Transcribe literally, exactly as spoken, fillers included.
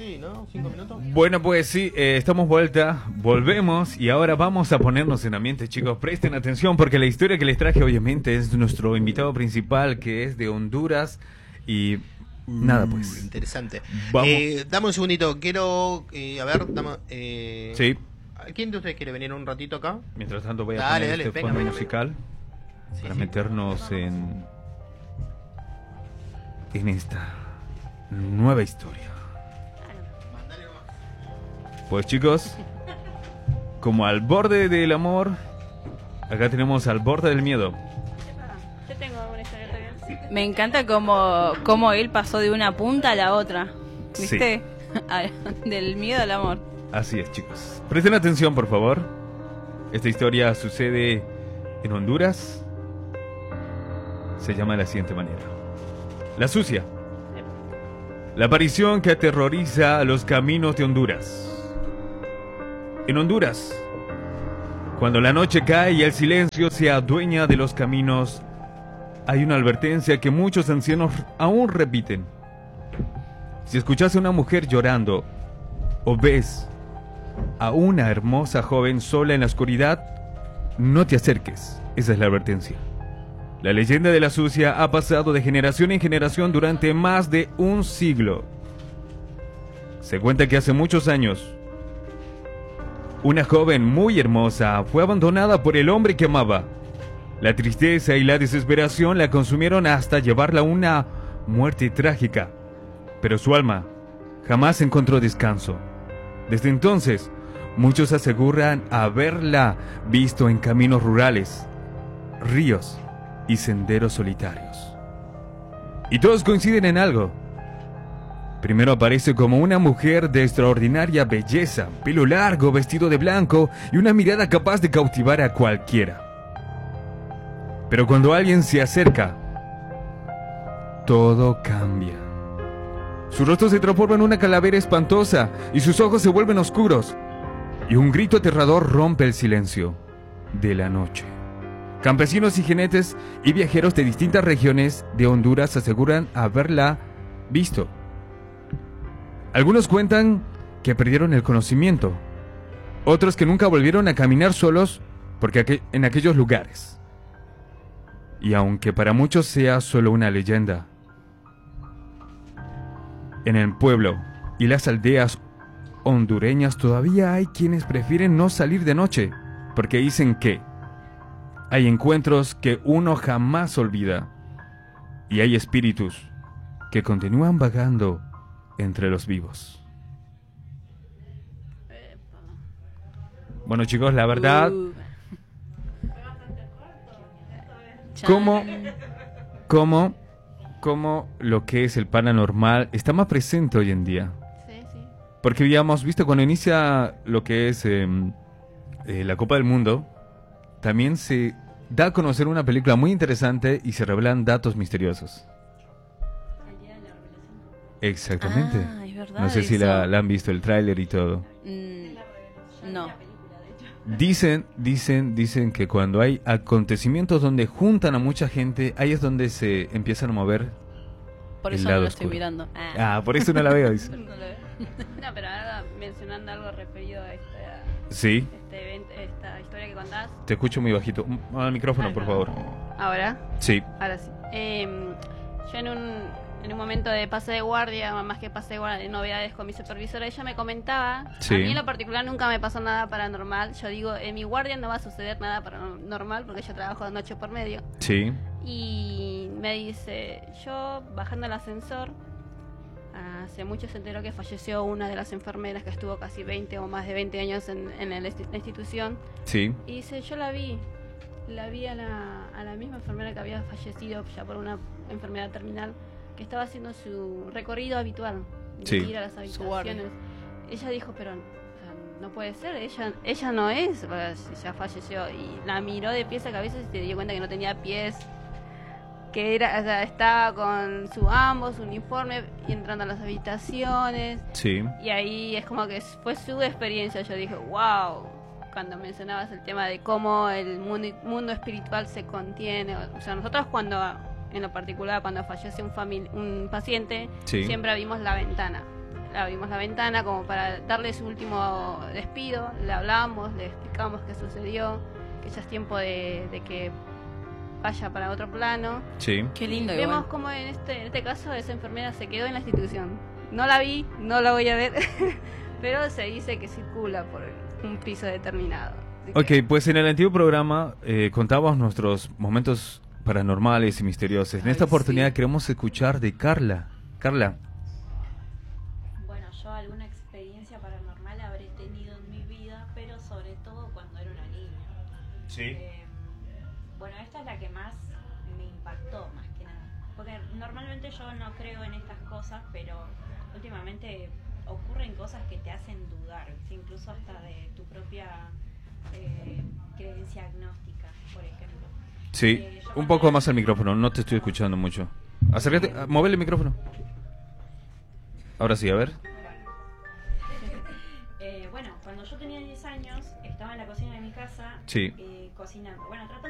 Sí, ¿no? ¿Cinco minutos? Bueno, pues sí, eh, estamos vuelta, volvemos y ahora vamos a ponernos en ambiente, chicos. Presten atención porque la historia que les traje obviamente es de nuestro invitado principal, que es de Honduras y nada, pues. Uh, interesante. Vamos. Eh, dame un segundito, quiero... Eh, a ver, dame... Eh, Sí. ¿Quién de ustedes quiere venir un ratito acá? Mientras tanto voy a Dale, poner dale, este venga, fondo venga, musical Sí, para sí. meternos en, en esta nueva historia. Pues chicos, como al borde del amor, acá tenemos al borde del miedo. Yo tengo una historia también. Me encanta cómo, cómo él pasó de una punta a la otra. ¿Viste? Sí. A, del miedo al amor. Así es, chicos. Presten atención, por favor. Esta historia sucede en Honduras. Se llama de la siguiente manera: La Sucia. La aparición que aterroriza los caminos de Honduras. En Honduras, cuando la noche cae y el silencio se adueña de los caminos, hay una advertencia que muchos ancianos aún repiten. Si escuchas a una mujer llorando o ves a una hermosa joven sola en la oscuridad, no te acerques. Esa es la advertencia. La leyenda de la Sucia ha pasado de generación en generación durante más de un siglo. Se cuenta que hace muchos años, una joven muy hermosa fue abandonada por el hombre que amaba. La tristeza y la desesperación la consumieron hasta llevarla a una muerte trágica. Pero su alma jamás encontró descanso. Desde entonces, muchos aseguran haberla visto en caminos rurales, ríos y senderos solitarios. Y todos coinciden en algo. Primero aparece como una mujer de extraordinaria belleza, pelo largo, vestido de blanco y una mirada capaz de cautivar a cualquiera. Pero cuando alguien se acerca, todo cambia. Su rostro se transforma en una calavera espantosa y sus ojos se vuelven oscuros. Y un grito aterrador rompe el silencio de la noche. Campesinos y jinetes y viajeros de distintas regiones de Honduras aseguran haberla visto. Algunos cuentan que perdieron el conocimiento, otros que nunca volvieron a caminar solos porque aqu- en aquellos lugares. Y aunque para muchos sea solo una leyenda, en el pueblo y las aldeas hondureñas todavía hay quienes prefieren no salir de noche, porque dicen que hay encuentros que uno jamás olvida y hay espíritus que continúan vagando entre los vivos. Bueno, chicos, la verdad, Uh. ¿cómo, cómo, cómo lo que es el paranormal está más presente hoy en día? Sí, sí. Porque, digamos, viste, cuando inicia lo que es eh, eh, la Copa del Mundo, también se da a conocer una película muy interesante y se revelan datos misteriosos. Exactamente. Ah, es verdad No sé si eso. la, la han visto, el tráiler y todo. Mm, no. Dicen, dicen, dicen que cuando hay acontecimientos donde juntan a mucha gente, ahí es donde se empiezan a mover Por el eso no lado lo estoy oscuro. mirando. Ah, por eso no la veo, dice. No lo veo. No, pero ahora mencionando algo referido a esta, Sí, este evento, esta historia que contás. te escucho muy bajito. Mm, Al micrófono, por favor. Ahora, Sí, ahora sí. Eh, yo en un, en un momento de pase de guardia, más que pase de guardia, de novedades con mi supervisora, ella me comentaba, Sí. a mí en lo particular nunca me pasó nada paranormal. Yo digo, en mi guardia no va a suceder nada paranormal porque yo trabajo de noche por medio. sí, Y me dice, yo bajando el ascensor, hace mucho se enteró que falleció una de las enfermeras que estuvo casi veinte o más de veinte años en, en la insti- la institución. sí, Y dice, yo la vi, la vi a la, a la misma enfermera que había fallecido ya por una enfermedad terminal, que estaba haciendo su recorrido habitual de Sí. ir a las Su guardia. habitaciones. Ella dijo, pero o sea, no puede ser, ella ella no es, o sea, ya falleció. Y la miró de pies a cabeza y se dio cuenta que no tenía pies, que era, o sea, estaba con su ambos, su uniforme, y entrando a las habitaciones. sí. Y ahí es como que fue su experiencia. Yo dije, wow, cuando mencionabas el tema de cómo el mundo, mundo espiritual se contiene. O sea, nosotros cuando, en lo particular, cuando fallece un, famili- un paciente, Sí. siempre abrimos la ventana. abrimos la ventana como para darle su último despido, le hablamos, le explicamos qué sucedió, que ya es tiempo de, de que vaya para otro plano. Sí. Qué lindo Vemos igual. como en este, en este caso esa enfermera se quedó en la institución. No la vi, no la voy a ver, pero se dice que circula por un piso determinado. Así que- Ok, pues en el antiguo programa eh, contábamos nuestros momentos paranormales y misteriosos. En Ay, esta oportunidad sí. queremos escuchar de Carla. Carla. Bueno, yo alguna experiencia paranormal habré tenido en mi vida, pero sobre todo cuando era una niña. Sí. Eh, bueno, esta es la que más me impactó, más que nada. Porque normalmente yo no creo en estas cosas, pero últimamente ocurren cosas que te hacen dudar, ¿sí? Incluso hasta de tu propia eh, creencia agnóstica, por ejemplo. Sí, Eh, yo un cuando poco era más al chica- micrófono, no te estoy escuchando mucho. Acércate, ah, mueve el micrófono. Ahora sí, a ver. Eh, bueno, cuando yo tenía diez años, estaba en la cocina de mi casa Sí. eh, cocinando. Bueno, tratando